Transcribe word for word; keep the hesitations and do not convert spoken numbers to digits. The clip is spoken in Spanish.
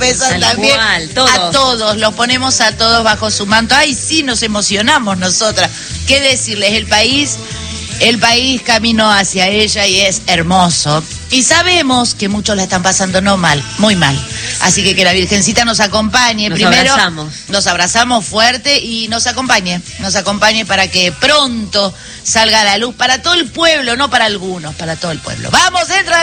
besos Tal también cual, todos. a todos, los ponemos a todos bajo su manto. Ay, sí, nos emocionamos nosotras. ¿Qué decirles? El país, el país caminó hacia ella y es hermoso. Y sabemos que muchos la están pasando no mal, muy mal. Así que que la Virgencita nos acompañe. Nos Primero, abrazamos. Nos abrazamos fuerte y nos acompañe. Nos acompañe para que pronto salga a la luz para todo el pueblo, no para algunos, para todo el pueblo. ¡Vamos, entra!